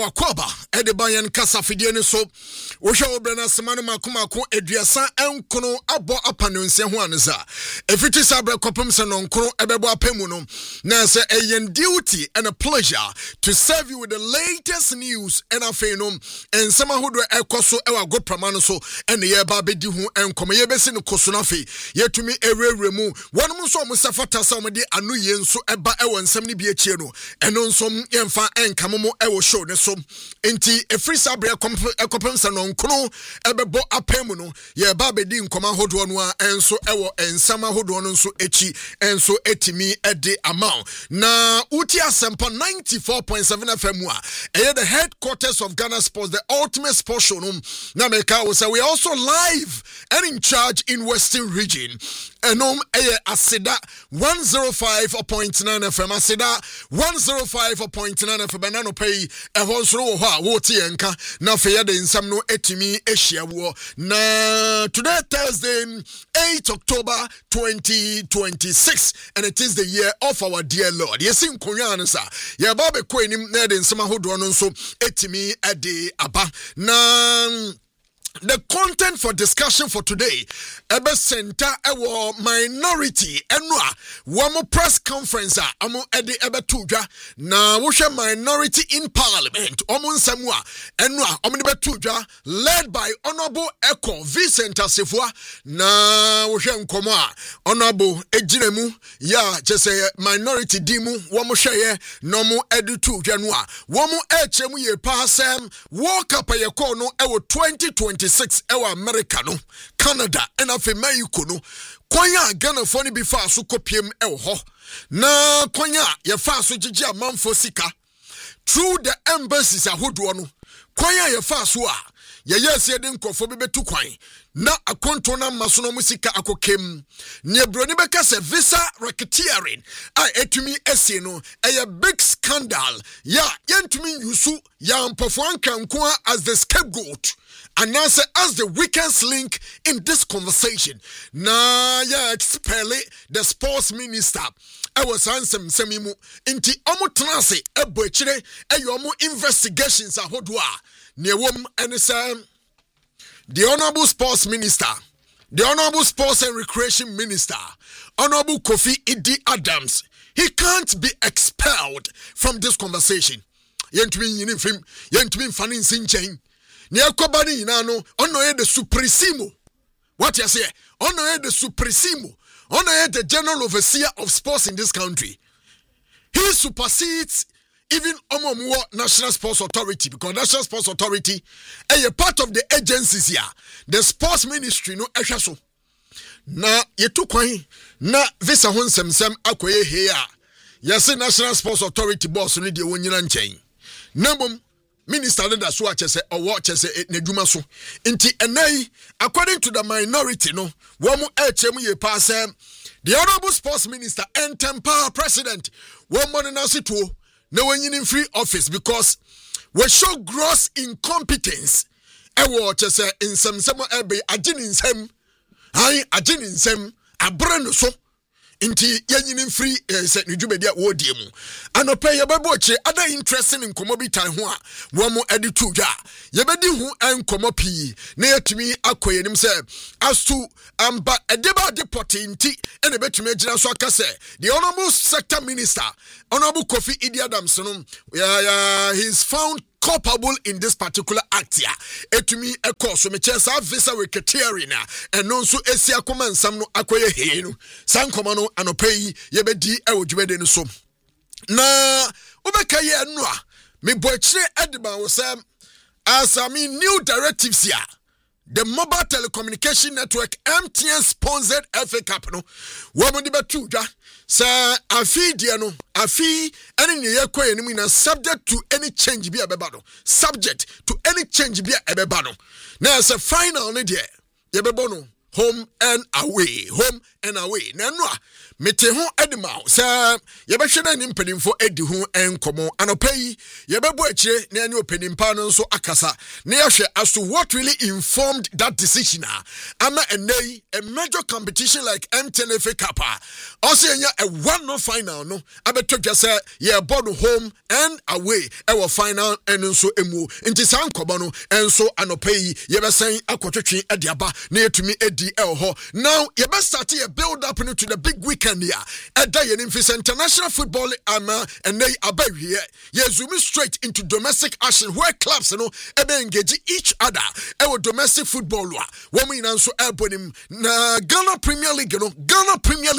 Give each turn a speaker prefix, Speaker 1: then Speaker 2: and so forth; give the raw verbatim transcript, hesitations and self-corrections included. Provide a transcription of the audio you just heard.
Speaker 1: Wakwaba ede bayan kasa fidie ne so wo hwe obrana semano makomako eduasa enkono abo apanonse ho anza efiti sabre kopem se no nkono ebebo apemu no na se eyen duty and a pleasure to serve you with the latest news and afei no ensema hodo ekoso ewa goprama no so ene ye ba bedi ho enkomo ye besi no koso na afei yetumi ewrewre mu wonum so mo sefata sa mo de anu ye nso eba ewo nsem ne bi echie no eno nso yemfa enkamomo ewo show ne so enti efri sabre ekopem se no nkono ebebo apemu no ye ba bedi nkoma hodo no a enso ewo ensema hodo no nso echi enso etimi ede amount na uti asempa ninety-four point seven F M wa eye the headquarters of Ghana Sports, the ultimate sports show no na meka we say we also live and in charge in Western region enom eye aseda one oh five point nine F M aseda one oh five point nine F M na no pay ehon soro wo ho a wo tie enka na fe ye de nsam no etimi ehia wo na today Thursday eighth October twenty twenty-six and it is the year of our dear Lord. Yes in konwa no sa ye ba be ko enim na de nsam ahodo no so etimi ade aba na the content for discussion for today ebe center ewo minority enwa wamo press conference a amo ede ebe tudwa na wo hwe minority in parliament omo nsam a enwa omo de betudwa led by Honorable Eko Vincent Asifua na wo hwe nkomo a honorable ejiremu ya chese minority dimu wamo hweye no mo ede tudwa no a wamo echemu ye pasem walk up ye ko no ewo twenty twenty-six ewa America no Canada and afi Mexico no kwanya Ghana fo ni bi fa so kopiem ewo ho na kwanya ye fa so gigi amanfo sika through the embassies ahodo no kwanya ye fa so a ye yesi de nkofo be betu kwan na akonto na maso no musika akokem ne broni beka se visa racketeering a etumi ese no a big scandal ya yentumi yusu ya mpofo ankanko as the scapegoat and now say as the weakest link in this conversation na ya expel the sports minister I was ansem semimu inti omo transe ebo chire eyo omo investigations ahodwa ne wom ene say the Honorable Sports Minister, the Honorable Sports and Recreation Minister, Honorable Kofi Idi Adams, he can't be expelled from this conversation. Yentumi yini film, yentumi fani nsinchen. Ni akobani inano, ono ye the supremo. What you say? Ono ye the supremo. Ono ye the general overseer of sports in this country. He supersedes even Omomuo National Sports Authority, because National Sports Authority is a part of the agencies here. The sports ministry no ehweso. Na yetu kwan na visa hon semsem akoye here. Yesi National Sports Authority boss no de wonyina nchen. Nambom minister leader so achese owo achese nedwuma so. Nti enai according to the minority no, wo mu echemu ye pasem the Honorable Sports Minister and Tempa President wo mo na situo no one in free office because we show gross incompetence. Ewo chese in some some ebe agin in sem. Hai agin in sem abrano so inti yen free set nujumedia wo die mu. Anope ye bebo che other interesting in komobi tan ho a wo mo edi tudwa. Ye bedi hu enkomo pi na yetumi akoye nim se as to amba edeba deport inti ene betumi agina so akase the Honorable Sector Minister Honorable Kofi Idi Adams no yeah, yeah, he's found culpable in this particular act here. Etumi eko so me chesa visa racketeering na eno nso esi akoma nsam no akoye he no sankoma no anopai ye bedi e wodwede no so na ubeka ye no a me bochire ediba wo say as I mean new directives here. The Mobile Telecommunication Network M T N sponsored F A Cup no woman di betuja sa afi dia no afi any ne yekoye ni na subject to any change be abeba no subject to any change be abeba no na as a final ne dia yebebo no home and away home and away na no a mete ho edima say yebehwe na nimpenimfo edi ho enkomo anopai yebebo akire na ani openimpa no nso akasa na yehwe as to what really informed that decision ama enei a major competition like M T N F A Cup also enya a one no final no abetodwa say ye board home and away our final and nso emu nti san kobo no enso anopai yebesen akotwetwe ediaba na yetumi edi elho now yebe start a build up into the big weekend here eda ye nimfisa international football ama and they abawie ye zoom straight into domestic action where clubs no ebe engage each other ewo domestic football wa women nso ebonim na Ghana Premier League no Ghana Premier League